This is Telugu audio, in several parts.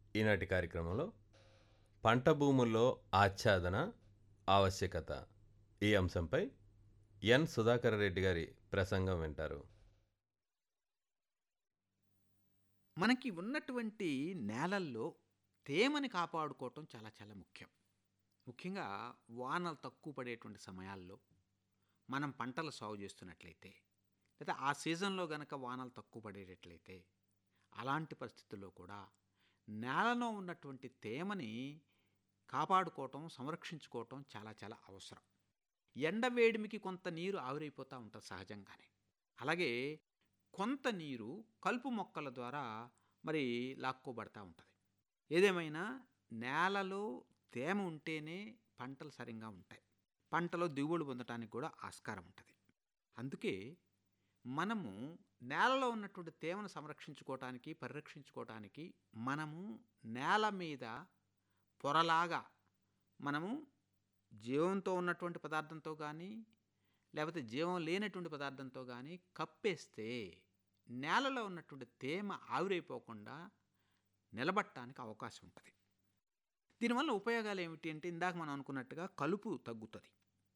ఈనాటి కార్యక్రమంలో పంట భూముల్లో ఆచ్ఛాదన ఆవశ్యకత ఈ అంశంపై ఎన్ సుధాకర్ రెడ్డి గారి ప్రసంగం వింటారు. మనకి ఉన్నటువంటి నేలల్లో తేమని కాపాడుకోవటం చాలా చాలా ముఖ్యం. ముఖ్యంగా వానలు తక్కువ పడేటువంటి సమయాల్లో మనం పంటలు సాగు చేస్తున్నట్లయితే, లేదా ఆ సీజన్లో గనక వానలు తక్కువ పడేటట్లయితే, అలాంటి పరిస్థితుల్లో కూడా నేలలో ఉన్నటువంటి తేమని కాపాడుకోవటం, సంరక్షించుకోవటం చాలా చాలా అవసరం. ఎండ వేడిమికి కొంత నీరు ఆవిరైపోతూ ఉంటుంది సహజంగానే. అలాగే కొంత నీరు కలుపు మొక్కల ద్వారా మరి లాక్కోబడతా ఉంటుంది. ఏదేమైనా నేలలో తేమ ఉంటేనే పంటలు సరిగ్గా ఉంటాయి. పంటలో దిగుబడి పొందడానికి కూడా ఆస్కారం ఉంటుంది. అందుకే మనము నేలలో ఉన్నటువంటి తేమను సంరక్షించుకోవటానికి, పరిరక్షించుకోవటానికి మనము నేల మీద పొరలాగా మనము జీవంతో ఉన్నటువంటి పదార్థంతో కానీ, లేకపోతే జీవం లేనటువంటి పదార్థంతో కానీ కప్పేస్తే నేలలో ఉన్నటువంటి తేమ ఆవిరైపోకుండా నిలబడటానికి అవకాశం ఉంటుంది. దీనివల్ల ఉపయోగాలు ఏమిటి అంటే, ఇందాక మనం అనుకున్నట్టుగా కలుపు తగ్గుతుంది.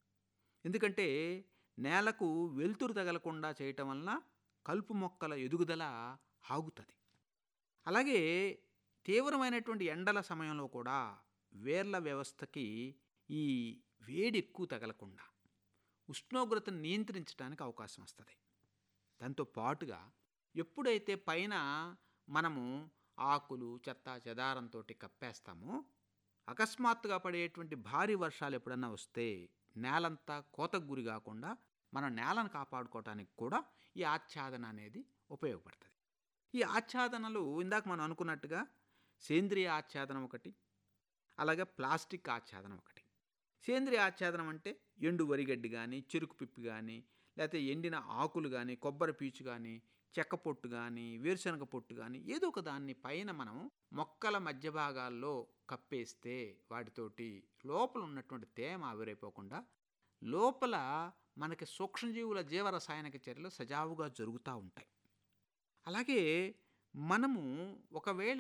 ఎందుకంటే నేలకు వెలుతురు తగలకుండా చేయటం వలన కలుపు మొక్కల ఎదుగుదల ఆగుతుంది. అలాగే తీవ్రమైనటువంటి ఎండల సమయంలో కూడా వేర్ల వ్యవస్థకి ఈ వేడి ఎక్కువ తగలకుండా ఉష్ణోగ్రతను నియంత్రించడానికి అవకాశం వస్తుంది. దాంతో పాటుగా ఎప్పుడైతే పైన మనము ఆకులు, చెత్త చెదారంతో కప్పేస్తామో, అకస్మాత్తుగా పడేటువంటి భారీ వర్షాలు ఎప్పుడన్నా వస్తే నేలంతా కోతకు గురి కాకుండా మన నేలను కాపాడుకోవటానికి కూడా ఈ ఆచ్ఛాదన అనేది ఉపయోగపడుతుంది. ఈ ఆచ్ఛాదనలు ఇందాక మనం అనుకున్నట్టుగా సేంద్రియ ఆచ్ఛాదనం ఒకటి, అలాగే ప్లాస్టిక్ ఆచ్ఛాదనం ఒకటి. సేంద్రియ ఆచ్ఛాదనం అంటే ఎండు వరిగడ్డి కానీ, చెరుకు పిప్పి కానీ, లేకపోతే ఎండిన ఆకులు కానీ, కొబ్బరి పీచు కానీ, చెక్క పొట్టు కానీ, వేరుశనగ పొట్టు కానీ, ఏదో ఒక దాన్ని పైన మనం మొక్కల మధ్య భాగాల్లో కప్పేస్తే వాటితోటి లోపల ఉన్నటువంటి తేమ ఆవిరైపోకుండా లోపల మనకి సూక్ష్మజీవుల జీవరసాయనిక చర్యలు సజావుగా జరుగుతూ ఉంటాయి. అలాగే మనము ఒకవేళ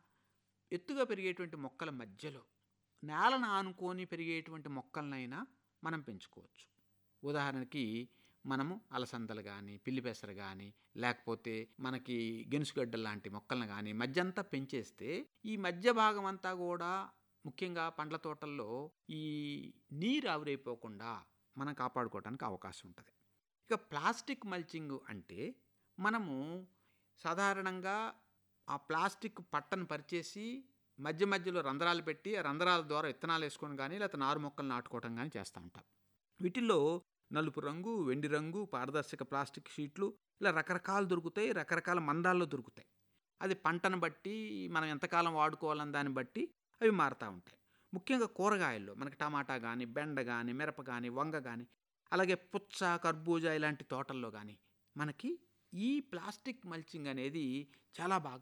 ఎత్తుగా పెరిగేటువంటి మొక్కల మధ్యలో నేలను ఆనుకొని పెరిగేటువంటి మొక్కలనైనా మనం పెంచుకోవచ్చు. ఉదాహరణకి మనము అలసందలు కానీ, పిల్లిపెసరు కానీ, లేకపోతే మనకి గెనుసుగడ్డలు లాంటి మొక్కలను కానీ మధ్యంతా పెంచేస్తే ఈ మధ్య భాగం అంతా కూడా ముఖ్యంగా పండ్ల తోటల్లో ఈ నీరు ఆవిరైపోకుండా మనం కాపాడుకోవడానికి అవకాశం ఉంటుంది. ఇక ప్లాస్టిక్ మల్చింగ్ అంటే మనము సాధారణంగా ఆ ప్లాస్టిక్ పట్టను పరిచేసి మధ్య మధ్యలో రంధ్రాలు పెట్టి ఆ రంధ్రాల ద్వారా విత్తనాలు వేసుకొని కానీ, లేకపోతే నారు మొక్కలు నాటుకోవడం కానీ చేస్తూ ఉంటాం. వీటిల్లో నలుపు రంగు, వెండి రంగు, పారదర్శక ప్లాస్టిక్ షీట్లు ఇలా రకరకాలు దొరుకుతాయి. రకరకాల మందాల్లో దొరుకుతాయి. అది పంటను బట్టి మనం ఎంతకాలం వాడుకోవాలని దాన్ని బట్టి అవి మారుతూ ఉంటాయి. ముఖ్యంగా కూరగాయల్లో మనకి టమాటా కానీ, బెండ కానీ, మిరప కానీ, వంగ కానీ, అలాగే పుచ్చ, కర్బూజా ఇలాంటి తోటల్లో కానీ మనకి ఈ ప్లాస్టిక్ మల్చింగ్ అనేది చాలా బాగా